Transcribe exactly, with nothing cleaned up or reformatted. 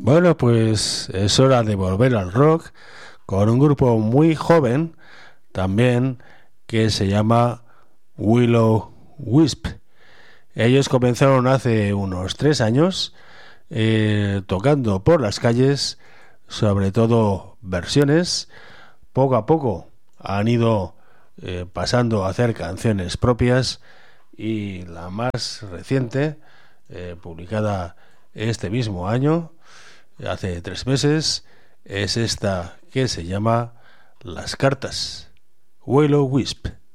Bueno, pues es hora de volver al rock con un grupo muy joven también que se llama Will-O-Wisp. Ellos comenzaron hace unos tres años eh, tocando por las calles, sobre todo versiones. Poco a poco han ido eh, pasando a hacer canciones propias y la más reciente, eh, publicada este mismo año, hace tres meses, es esta que se llama Las Cartas. Will-O-Wisp.